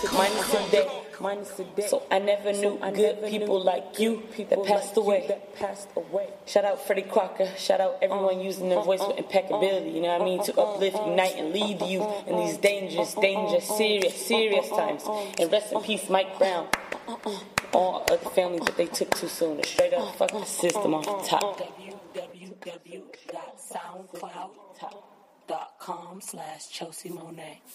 minus a day. So I never knew good people like you that passed away. Shout out Freddie Crocker. Shout out everyone using their voice with impeccability. You know what I mean? To uplift, unite, and lead you in these dangerous, serious times. And rest in peace, Mike Brown. All other families that they took too soon. To straight up fuck the system off the top. www.soundcloud.com/Chelsea Monet.